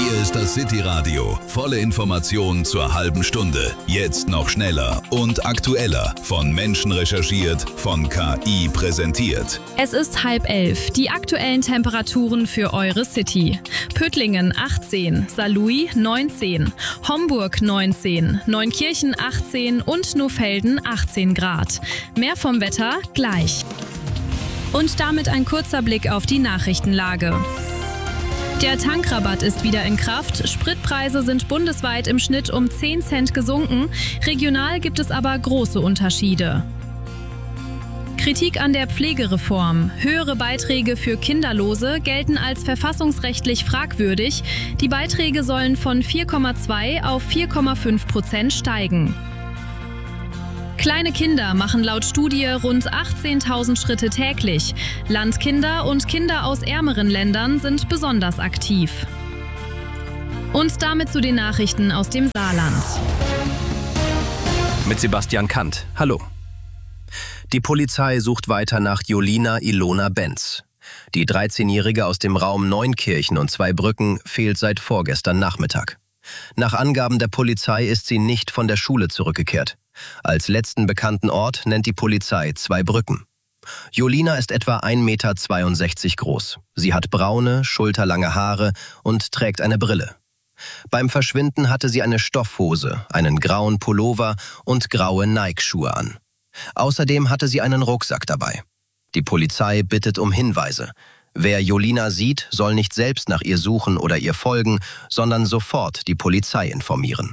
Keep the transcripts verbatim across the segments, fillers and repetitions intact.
Hier ist das City Radio. Volle Informationen zur halben Stunde. Jetzt noch schneller und aktueller. Von Menschen recherchiert, von K I präsentiert. Es ist halb elf. Die aktuellen Temperaturen für eure City. Püttlingen achtzehn, Saarlouis neunzehn, Homburg neunzehn, Neunkirchen achtzehn und Nohfelden achtzehn Grad. Mehr vom Wetter gleich. Und damit ein kurzer Blick auf die Nachrichtenlage. Der Tankrabatt ist wieder in Kraft. Spritpreise sind bundesweit im Schnitt um zehn Cent gesunken. Regional gibt es aber große Unterschiede. Kritik an der Pflegereform. Höhere Beiträge für Kinderlose gelten als verfassungsrechtlich fragwürdig. Die Beiträge sollen von vier Komma zwei auf vier Komma fünf Prozent steigen. Kleine Kinder machen laut Studie rund achtzehntausend Schritte täglich. Landkinder und Kinder aus ärmeren Ländern sind besonders aktiv. Und damit zu den Nachrichten aus dem Saarland. Mit Sebastian Kant. Hallo. Die Polizei sucht weiter nach Jolina Ilona Benz. Die dreizehnjährige aus dem Raum Neunkirchen und Zweibrücken fehlt seit vorgestern Nachmittag. Nach Angaben der Polizei ist sie nicht von der Schule zurückgekehrt. Als letzten bekannten Ort nennt die Polizei Zweibrücken. Jolina ist etwa ein Meter zweiundsechzig groß. Sie hat braune, schulterlange Haare und trägt eine Brille. Beim Verschwinden hatte sie eine Stoffhose, einen grauen Pullover und graue Nike-Schuhe an. Außerdem hatte sie einen Rucksack dabei. Die Polizei bittet um Hinweise. Wer Jolina sieht, soll nicht selbst nach ihr suchen oder ihr folgen, sondern sofort die Polizei informieren.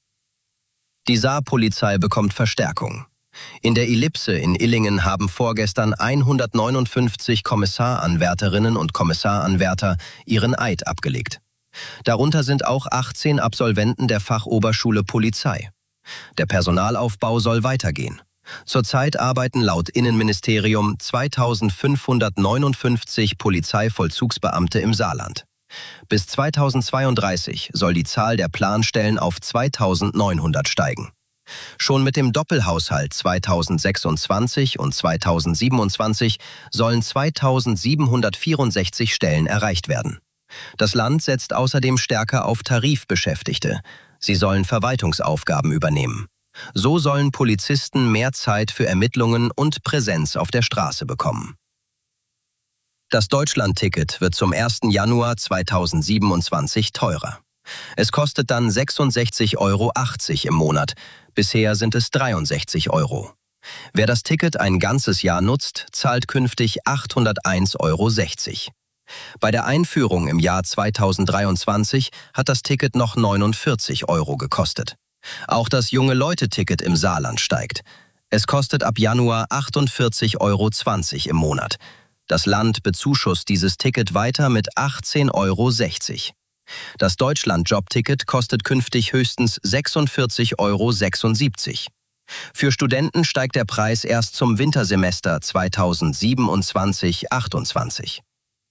Die Saarpolizei bekommt Verstärkung. In der Ellipse in Illingen haben vorgestern hundertneunundfünfzig Kommissaranwärterinnen und Kommissaranwärter ihren Eid abgelegt. Darunter sind auch achtzehn Absolventen der Fachoberschule Polizei. Der Personalaufbau soll weitergehen. Zurzeit arbeiten laut Innenministerium zweitausendfünfhundertneunundfünfzig Polizeivollzugsbeamte im Saarland. Bis zweitausendzweiunddreißig soll die Zahl der Planstellen auf zweitausendneunhundert steigen. Schon mit dem Doppelhaushalt zweitausendsechsundzwanzig und zweitausendsiebenundzwanzig sollen zweitausendsiebenhundertvierundsechzig Stellen erreicht werden. Das Land setzt außerdem stärker auf Tarifbeschäftigte. Sie sollen Verwaltungsaufgaben übernehmen. So sollen Polizisten mehr Zeit für Ermittlungen und Präsenz auf der Straße bekommen. Das Deutschland-Ticket wird zum ersten Januar zweitausendsiebenundzwanzig teurer. Es kostet dann sechsundsechzig Euro achtzig im Monat. Bisher sind es dreiundsechzig Euro. Wer das Ticket ein ganzes Jahr nutzt, zahlt künftig achthunderteins Euro sechzig. Bei der Einführung im Jahr zweitausenddreiundzwanzig hat das Ticket noch neunundvierzig Euro gekostet. Auch das Junge-Leute-Ticket im Saarland steigt. Es kostet ab Januar achtundvierzig Euro zwanzig im Monat. Das Land bezuschusst dieses Ticket weiter mit achtzehn Euro sechzig. Das Deutschland-Jobticket kostet künftig höchstens sechsundvierzig Euro sechsundsiebzig. Für Studenten steigt der Preis erst zum Wintersemester zweitausendsiebenundzwanzig achtundzwanzig.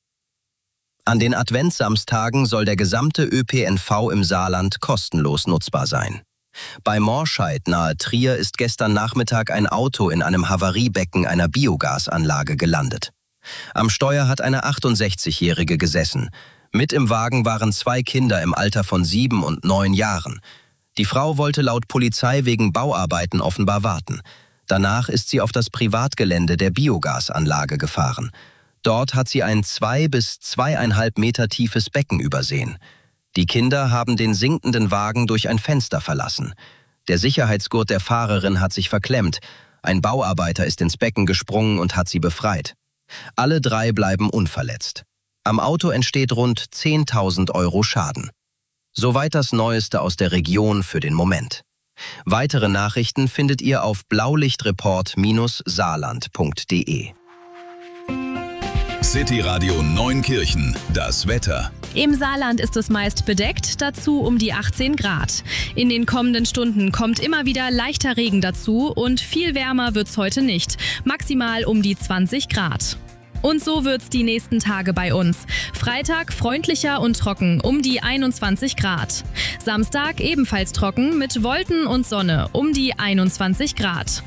An den Adventssamstagen soll der gesamte Ö P N V im Saarland kostenlos nutzbar sein. Bei Morscheid nahe Trier ist gestern Nachmittag ein Auto in einem Havariebecken einer Biogasanlage gelandet. Am Steuer hat eine achtundsechzigjährige gesessen. Mit im Wagen waren zwei Kinder im Alter von sieben und neun Jahren. Die Frau wollte laut Polizei wegen Bauarbeiten offenbar warten. Danach ist sie auf das Privatgelände der Biogasanlage gefahren. Dort hat sie ein zwei bis zweieinhalb Meter tiefes Becken übersehen. Die Kinder haben den sinkenden Wagen durch ein Fenster verlassen. Der Sicherheitsgurt der Fahrerin hat sich verklemmt. Ein Bauarbeiter ist ins Becken gesprungen und hat sie befreit. Alle drei bleiben unverletzt. Am Auto entsteht rund zehntausend Euro Schaden. Soweit das Neueste aus der Region für den Moment. Weitere Nachrichten findet ihr auf blaulichtreport Bindestrich saarland punkt de. City Radio Neunkirchen, das Wetter. Im Saarland ist es meist bedeckt, dazu um die achtzehn Grad. In den kommenden Stunden kommt immer wieder leichter Regen dazu und viel wärmer wird's heute nicht. Maximal um die zwanzig Grad. Und so wird's die nächsten Tage bei uns. Freitag freundlicher und trocken, um die einundzwanzig Grad. Samstag ebenfalls trocken mit Wolken und Sonne, um die einundzwanzig Grad.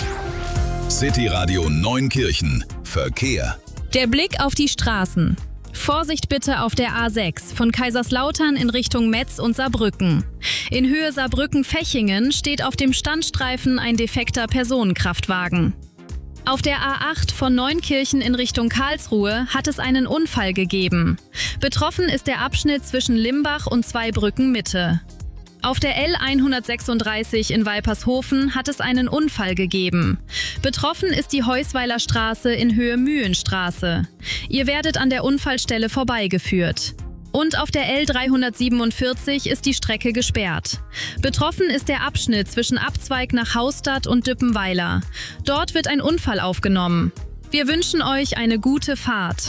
City Radio Neunkirchen, Verkehr. Der Blick auf die Straßen. Vorsicht bitte auf der A sechs von Kaiserslautern in Richtung Metz und Saarbrücken. In Höhe Saarbrücken-Fechingen steht auf dem Standstreifen ein defekter Personenkraftwagen. Auf der A acht von Neunkirchen in Richtung Karlsruhe hat es einen Unfall gegeben. Betroffen ist der Abschnitt zwischen Limbach und Zweibrücken Mitte. Auf der L hundertsechsunddreißig in Walpershofen hat es einen Unfall gegeben. Betroffen ist die Heusweiler Straße in Höhe Mühlenstraße. Ihr werdet an der Unfallstelle vorbeigeführt. Und auf der L dreihundertsiebenundvierzig ist die Strecke gesperrt. Betroffen ist der Abschnitt zwischen Abzweig nach Haustadt und Düppenweiler. Dort wird ein Unfall aufgenommen. Wir wünschen euch eine gute Fahrt.